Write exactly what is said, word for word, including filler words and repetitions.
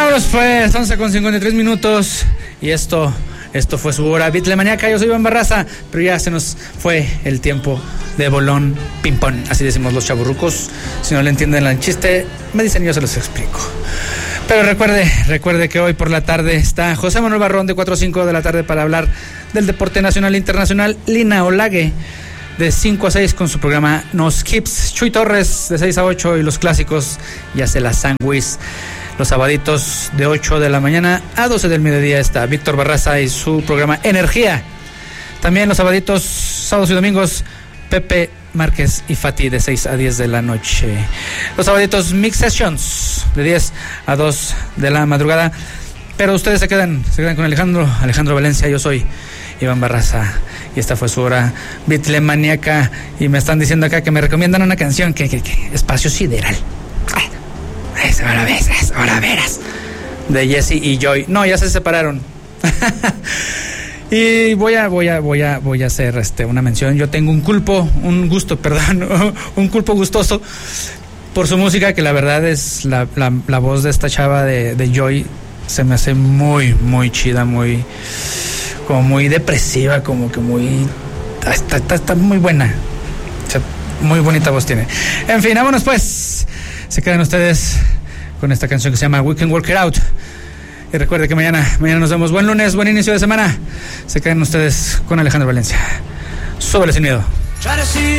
Vámonos pues, once con cincuenta y tres minutos. Y esto, esto fue su hora Beatlemaniaca. Yo soy Iván Barraza, pero ya se nos fue el tiempo de bolón ping-pong. Así decimos los chaburrucos. Si no le entienden el chiste, me dicen y yo se los explico. Pero recuerde, recuerde que hoy por la tarde está José Manuel Barrón de cuatro a cinco de la tarde para hablar del deporte nacional e internacional. Lina Olague de cinco a seis con su programa No Skips. Chuy Torres de seis a ocho y los clásicos ya se la sanguis. Los sabaditos de ocho de la mañana a doce del mediodía está Víctor Barraza y su programa Energía. También los sabaditos, sábados y domingos, Pepe Márquez y Fati de seis a diez de la noche. Los sabaditos Mix Sessions de diez a dos de la madrugada. Pero ustedes se quedan, se quedan con Alejandro, Alejandro Valencia. Yo soy Iván Barraza y esta fue su hora Beatlemaniaca. Y me están diciendo acá que me recomiendan una canción que, que, que Espacio Sideral. Eso, ahora ves, ahora verás. De Jesse y Joy. No, ya se separaron. Y voy a, voy a, voy a, voy a hacer este una mención. Yo tengo un culpo, un gusto, perdón, un culpo gustoso por su música, que la verdad es la, la, la voz de esta chava de, de Joy se me hace muy, muy chida, muy, como muy depresiva, como que muy, está, está, está muy buena. O sea, muy bonita voz tiene. En fin, vámonos pues. Se quedan ustedes con esta canción que se llama We Can Work It Out. Y recuerde que mañana, mañana nos vemos. Buen lunes, buen inicio de semana. Se quedan ustedes con Alejandro Valencia. Súbele sin miedo.